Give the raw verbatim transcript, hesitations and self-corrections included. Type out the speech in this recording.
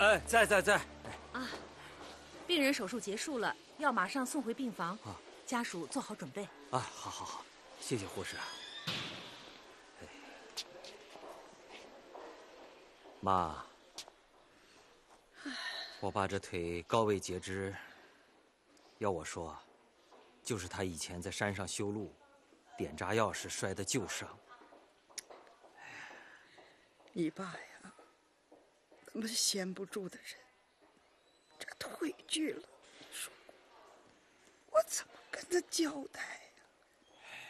哎，在在在。 啊，病人手术结束了，要马上送回病房。 啊， 家属做好准备。 啊，好好好，谢谢护士。哎，妈，我爸这腿高位截肢，要我说，就是他以前在山上修路，点炸药时摔的旧伤。 你爸呀，那么闲不住的人，这腿锯了，说我怎么跟他交代？